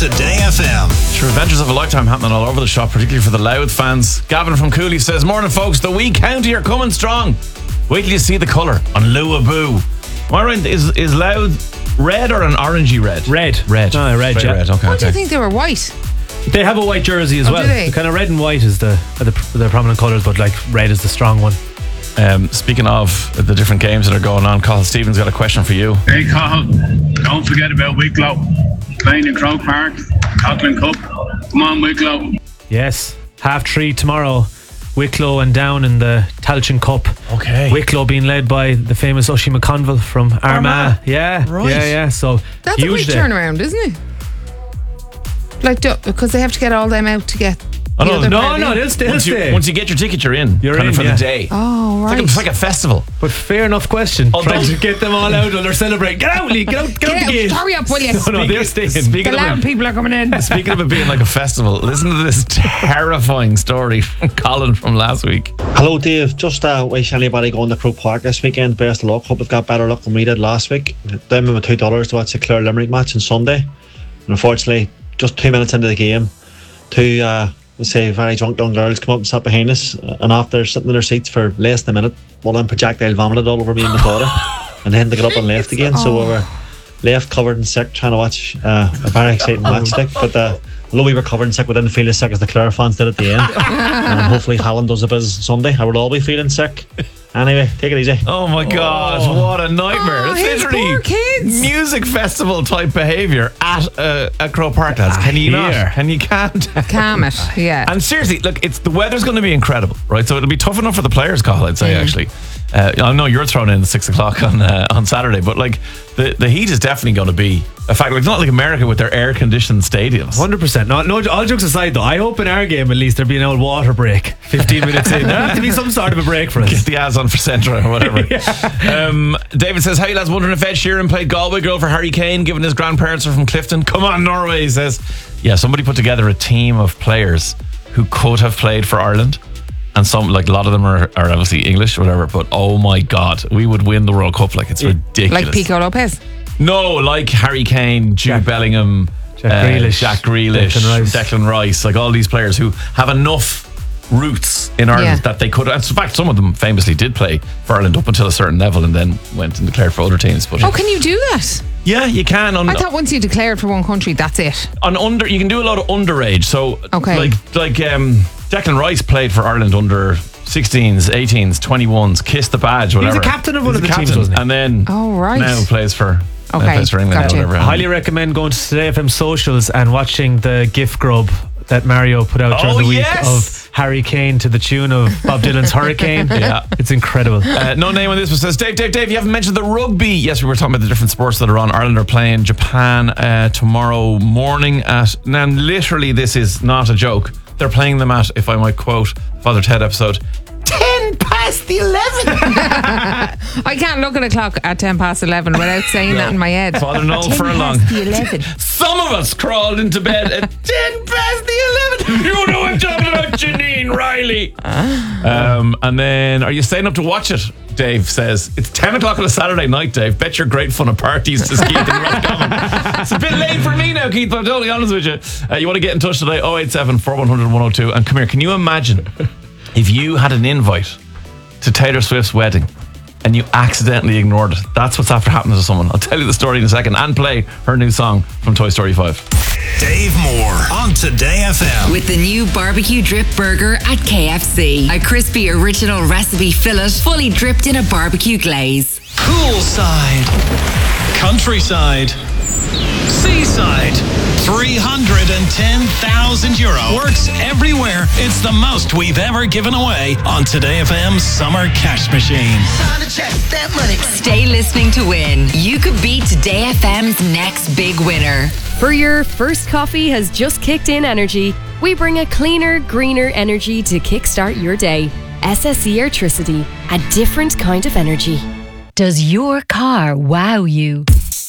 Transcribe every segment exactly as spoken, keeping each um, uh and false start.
Today F M. Sure, adventures of a lifetime happening all over the shop, particularly for the Louth fans. Gavin from Cooley says, morning folks, the wee county are coming strong. Wait till you see the colour on Luaboo. Am I right? Is, is Louth red or an orangey red? Red. Red. No, red, Very yeah. red. Okay, What do okay. you think they were white? They have a white jersey as Oh, well. do they? The kind of red and white is the are the, the prominent colours, but like red is the strong one. Um, speaking of the different games that are going on, Cathal Stevens got a question for you. Hey, Cathal, don't forget about Wicklow. Playing in Croke Park, Coughlin Cup. Come on, Wicklow. Yes, half three tomorrow. Wicklow and Down in the Tailteann Cup. Okay. Wicklow being led by the famous Ushie McConville from Armagh. Armagh. Yeah, Right. yeah, yeah. So That's a huge quick day. turnaround, isn't it? Like, do- because they have to get all them out to get. Oh, the no, other No, crowd no, in. they'll stay. Once you, stay. once you get your ticket, you're in. You're kind of in, for yeah. the day. Oh, It's right. like, a, it's like a festival. But fair enough question. Oh, Trying those- to get them all out while they're celebrating. Get out, Lee. Get out, get, Get out the out, gate. hurry up, will you? No, no, they're staying. Speaking The of loud it, people are coming in. Speaking of it being like a festival, listen to this terrifying story from Colin from last week. Hello Dave, just uh, wish anybody going to Croke Park this weekend best of luck. Hope they've got better luck than we did last week. Down with my two dollars to watch the Clare Limerick match on Sunday, and unfortunately just two minutes into the game, two uh, let's say very drunk young girls come up and sat behind us, and after sitting in their seats for less than a minute, one of them projectile vomited all over me and my daughter, and then they got up and left again. So we were left covered and sick trying to watch uh, a very exciting match. Like, but uh, although we were covered and sick, we didn't feel as sick as the Clare fans did at the end. And hopefully Hallam does a bit Sunday. I will all be feeling sick. Anyway, take it easy. Oh my God, what a nightmare. Oh, it's his literally poor kids. music festival type behaviour at uh, at Croke Park, lads. Can you here. not? Can you can't? Calm it, yeah. And seriously, look, it's the weather's going to be incredible, right? So it'll be tough enough for the players, Cathal, I'd say, Mm. actually. Uh, I know you're thrown in at six o'clock on uh, on Saturday, but like the, the heat is definitely going to be a factor. It's not like America with their air-conditioned stadiums. one hundred percent. No, no, all jokes aside, though, I hope in our game at least there'll be an old water break. fifteen minutes in. There'll have to be some sort of a break for us. Get the ads on for Centra or whatever. um, David says, hey lads, wondering if Ed Sheeran played Galway Girl for Harry Kane, given his grandparents are from Clifton. Come on, Norway, he says. Yeah, somebody put together a team of players who could have played for Ireland. And some, like a lot of them are, are obviously English or whatever, but oh my God, we would win the World Cup. Like, it's ridiculous. Like Pico Lopez. No, like Harry Kane, Jude Jack- Bellingham, Jack uh, Grealish, Jack Grealish, Declan Rice. Declan Rice, like all these players who have enough roots in Ireland Yeah. that they could. In fact, some of them famously did play for Ireland up until a certain level and then went and declared for other teams. But Oh, can you do that? yeah, you can. On, I thought once you declared for one country, that's it. on under, you can do a lot of underage. So, Okay. like like um, Declan Rice played for Ireland under sixteens, eighteens, twenty-ones, kissed the badge, whatever. was a captain of one He of was the a teams, captain, wasn't he? And then Oh, right. now plays for now Okay, plays for England gotcha. or whatever. I highly recommend going to Today F M socials and watching the gift grub that Mario put out during Oh, the week yes. of Harry Kane to the tune of Bob Dylan's Hurricane. Yeah. It's incredible. Uh, no name on this one says, Dave, Dave, Dave, you haven't mentioned the rugby. Yes, we were talking about the different sports that are on. Ireland are playing Japan uh, tomorrow morning at, now literally this is not a joke. They're playing them at, if I might quote Father Ted episode, ten past the eleven. I can't look at a clock at ten past eleven without saying that in my head. Father Noel ten Furlong. past the eleven. Some of us crawled into bed at ten past the eleven. You know I'm talking about, Janine Riley. Um, and then, are you staying up to watch it? Dave says, it's ten o'clock on a Saturday night, Dave. Bet you're great fun at parties to Keith and Roscommon. It's a bit late for me now, Keith, but I'm totally honest with you. Uh, you want to get in touch today, oh eight seven, four one zero zero, one oh two. And come here, can you imagine if you had an invite to Taylor Swift's wedding and you accidentally ignored it? That's what's after happening to someone. I'll tell you the story in a second and play her new song from Toy Story five. Dave Moore on Today F M. With the new barbecue drip burger at K F C. A crispy original recipe fillet fully dripped in a barbecue glaze. Poolside, countryside, seaside. three hundred ten thousand euro. Works everywhere. It's the most we've ever given away on Today F M's Summer Cash Machine. Stay listening to win. You could be Today F M's next big winner. For your first coffee has just kicked in energy, we bring a cleaner, greener energy to kickstart your day. S S E Airtricity, a different kind of energy. Does your car wow you?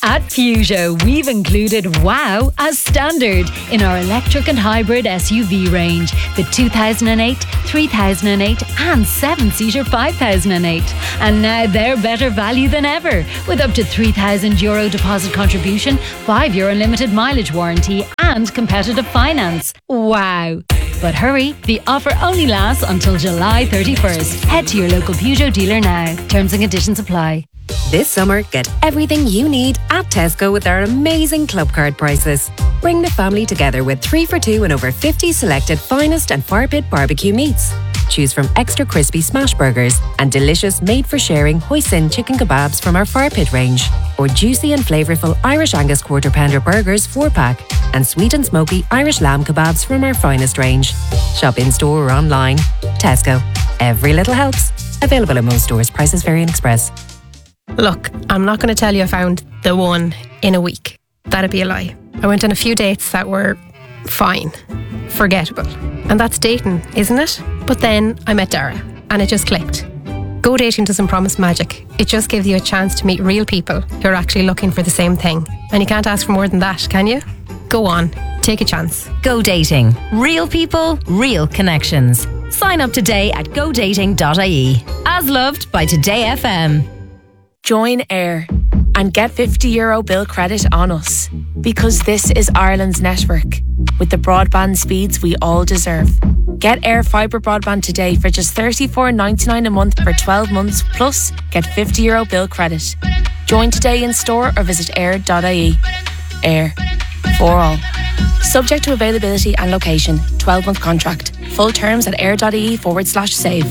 At Peugeot, we've included WOW as standard in our electric and hybrid S U V range. The two thousand eight, three thousand eight and seven-seater five thousand eight. And now they're better value than ever, with up to three thousand euro deposit contribution, five year unlimited mileage warranty and competitive finance. Wow! But hurry, the offer only lasts until July thirty-first. Head to your local Peugeot dealer now. Terms and conditions apply. This summer, get everything you need at Tesco with our amazing club card prices. Bring the family together with three for two and over fifty selected finest and fire pit barbecue meats. Choose from extra crispy smash burgers and delicious made-for-sharing hoisin chicken kebabs from our fire pit range, or juicy and flavourful Irish Angus quarter pounder burgers four-pack and sweet and smoky Irish lamb kebabs from our finest range. Shop in-store or online. Tesco. Every little helps. Available in most stores. Prices vary in Express. Look, I'm not going to tell you I found the one in a week. That'd be a lie. I went on a few dates that were fine, forgettable. And that's dating, isn't it? But then I met Dara and it just clicked. Go dating doesn't promise magic. It just gives you a chance to meet real people who are actually looking for the same thing. And you can't ask for more than that, can you? Go on, take a chance. Go dating. Real people, real connections. Sign up today at go dating dot I E. As loved by Today F M. Join Air and get fifty euro bill credit on us, because this is Ireland's network with the broadband speeds we all deserve. Get Air Fibre broadband today for just thirty-four ninety-nine a month for twelve months, plus get fifty euro bill credit. Join today in store or visit air dot I E. Air. For all. Subject to availability and location. twelve month contract. Full terms at air.ie forward slash save.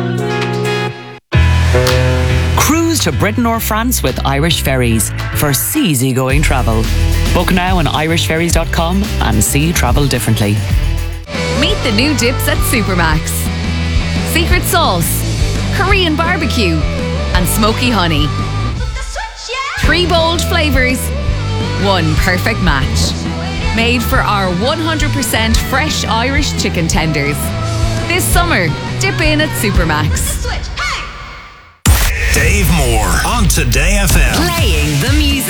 Cruise to Britain or France with Irish Ferries for seasygoing travel. Book now on irish ferries dot com and see travel differently. Meet the new dips at Supermax. Secret sauce, Korean barbecue, and smoky honey. Three bold flavours, one perfect match. Made for our one hundred percent fresh Irish chicken tenders. This summer, dip in at Supermax. Dave Moore on Today F M. Playing the music.